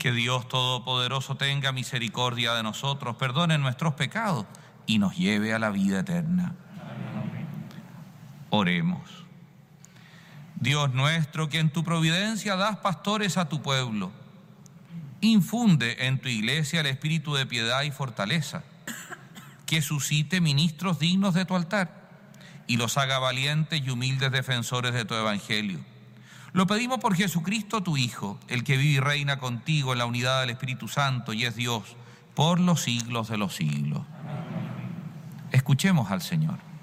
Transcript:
Que Dios Todopoderoso tenga misericordia de nosotros, perdone nuestros pecados y nos lleve a la vida eterna. Oremos. Dios nuestro, que en tu providencia das pastores a tu pueblo, infunde en tu iglesia el espíritu de piedad y fortaleza, que suscite ministros dignos de tu altar y los haga valientes y humildes defensores de tu evangelio. Lo pedimos por Jesucristo, tu Hijo, el que vive y reina contigo en la unidad del Espíritu Santo y es Dios por los siglos de los siglos. Escuchemos al Señor.